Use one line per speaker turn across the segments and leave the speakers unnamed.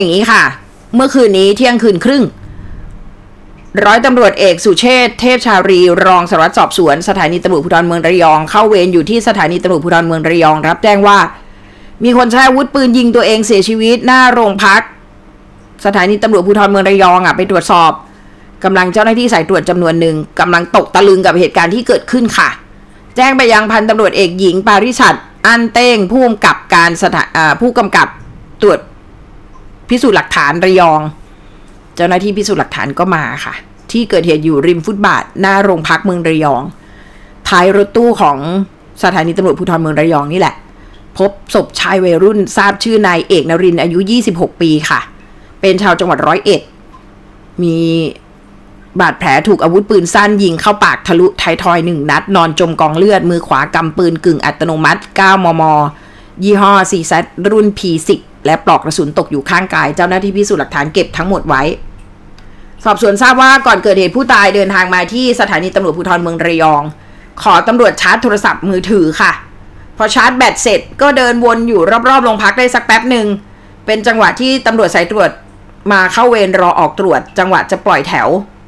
อย่างนี้ค่ะเมื่อคืนนี้เที่ยงคืนครึ่งร้อยตำรวจเอกสุเชษฐ์เทพชารีรองสารวัตรสอบสวนสถานีตำรวจภูธรเมืองระยองเข้าเวรอยู่ที่สถานีตำรวจภูธรเมืองระยองรับแจ้งว่ามีคนใช้อาวุธปืนยิงตัวเองเสียชีวิตหน้าโรงพักสถานีตำรวจภูธรเมืองระยองไปตรวจสอบกำลังเจ้าหน้าที่สายตรวจจำนวนหนึ่งกำลังตกตะลึงกับเหตุการณ์ที่เกิดขึ้นค่ะแจ้งไปยังพันตำรวจเอกหญิงปาริชัดอันเต้งผู้กำกับตรวจพิสูจน์หลักฐานระยองเจ้าหน้าที่พิสูจน์หลักฐานก็มาค่ะที่เกิดเหตุอยู่ริมฟุตบาทหน้าโรงพักเมืองระยองท้ายรถตู้ของสถานีตำรวจภูธรเมืองระยองนี่แหละพบศพชายวัยรุ่นทราบชื่อนายเอกนรินทร์อายุ26ปีค่ะเป็นชาวจังหวัด101มีบาดแผลถูกอาวุธปืนสั้นยิงเข้าปากทะลุท้ายทอย1นัดนอนจมกองเลือดมือขวากำปืนกึ่งอัตโนมัติ9 มม.ยี่ห้อ CZ รุ่น P10 และปลอกกระสุนตกอยู่ข้างกายเจ้าหน้าที่พิสูจน์หลักฐานเก็บทั้งหมดไว้สอบสวนทราบว่าก่อนเกิดเหตุผู้ตายเดินทางมาที่สถานีตำรวจภูธรเมืองระยองขอตำรวจชาร์จโทรศัพท์มือถือค่ะพอชาร์จแบตเสร็จก็เดินวนอยู่รอบๆโรงพักได้สักแป๊บหนึ่งเป็นจังหวะที่ตำรวจสายตรวจมาเข้าเวรรอออกตรวจจังหวะจะปล่อยแถว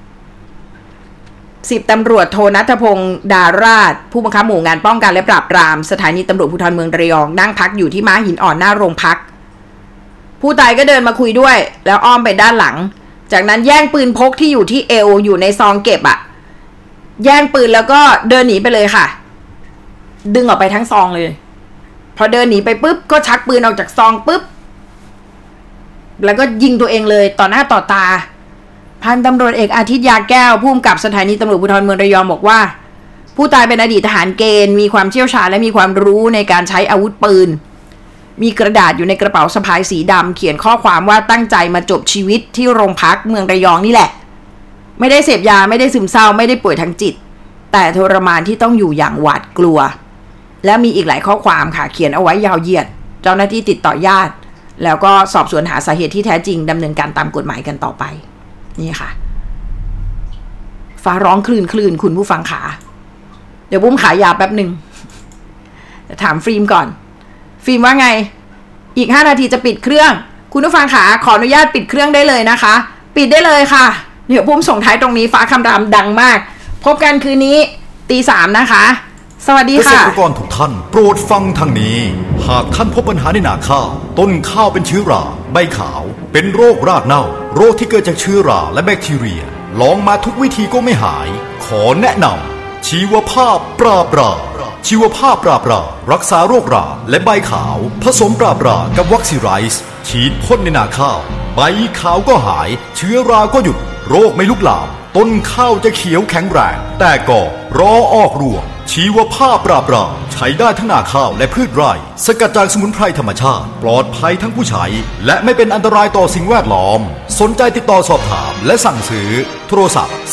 10ตำรวจโทณัฐพงศ์ดาราชผู้บังคับหมู่งานป้องกันและปราบปรามสถานีตำรวจภูธรเมืองระยองนั่งพักอยู่ที่ม้าหินอ่อนหน้าโรงพักผู้ตายก็เดินมาคุยด้วยแล้วอ้อมไปด้านหลังจากนั้นแย่งปืนพกที่อยู่ที่เอวอยู่ในซองเก็บแย่งปืนแล้วก็เดินหนีไปเลยค่ะดึงออกไปทั้งซองเลยพอเดินหนีไปปุ๊บก็ชักปืนออกจากซองปุ๊บแล้วก็ยิงตัวเองเลยต่อหน้าต่อตาพันตำรวจเอกอาทิตย์ยาแก้วผู้กำกับสถานีตำรวจภูธรเมืองระยองบอกว่าผู้ตายเป็นอดีตทหารเกณฑ์มีความเชี่ยวชาญและมีความรู้ในการใช้อาวุธปืนมีกระดาษอยู่ในกระเป๋าสะพายสีดำเขียนข้อความว่าตั้งใจมาจบชีวิตที่โรงพักเมืองระยองนี่แหละไม่ได้เสพยาไม่ได้ซึมเศร้าไม่ได้ป่วยทางจิตแต่ทรมานที่ต้องอยู่อย่างหวาดกลัวและมีอีกหลายข้อความค่ะเขียนเอาไว้ยาวเหยียดเจ้าหน้าที่ติดต่อญาติแล้วก็สอบสวนหาสาเหตุที่แท้จริงดำเนินการตามกฎหมายกันต่อไปนี่ค่ะฟ้าร้องคลื่นคุณผู้ฟังขาเดี๋ยวปุ้มขายยาแป๊บหนึ่งถามฟิล์มก่อนฟิล์มว่าไงอีก5 นาทีจะปิดเครื่องคุณผู้ฟังขาขออนุญาตปิดเครื่องได้เลยนะคะปิดได้เลยค่ะเดี๋ยวปุ้มส่งท้ายตรงนี้ฟ้าคำรามดังมากพบกันคืนนี้ตี 3นะคะสวัสดีค่ะเกษตรกรทุกท่านโปรดฟังทางนี้หากท่านพบปัญหาในนาข้าวต้นข้าวเป็นเชื้อราใบขาวเป็นโรครากเน่าโรคที่เกิดจากเชื้อราและแบคทีเรียลองมาทุกวิธีก็ไม่หายขอแนะนำชีวภาพปราบราชีวภาพปราบรารักษาโรคราและใบขาวผสมปราบรากับวัคซีไรส์ฉีดพ่นในนาข้าวใบขาวก็หายเชื้อราก็หยุดโรคไม่ลุกลามต้นข้าวจะเขียวแข็งแรงแต่ก็รอออกรวงชีวภาพปราบราใช้ได้ทั้งนาข้าวและพืชไร่สกัดจากสมุนไพรธรรมชาติปลอดภัยทั้งผู้ใช้และไม่เป็นอันตรายต่อสิ่งแวดล้อมสนใจติดต่อสอบถามและสั่งซื้อโทรศัพท์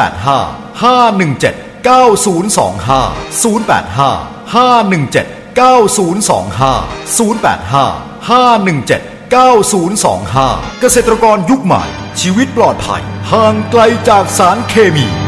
085 517 9025 085 517 9025 085 517 9025เกษตรกรยุคใหม่ชีวิตปลอดภัยห่างไกลจากสารเคมี